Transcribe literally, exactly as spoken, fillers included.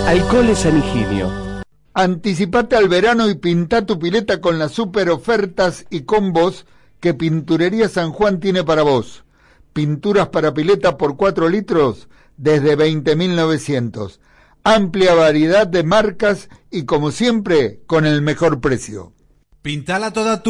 Alcoholes San Higinio. Anticipate al verano y pinta tu pileta con las super ofertas y combos que Pinturería San Juan tiene para vos. Pinturas para pileta por cuatro litros desde veinte mil novecientos. Amplia variedad de marcas y como siempre con el mejor precio. Pintala toda tu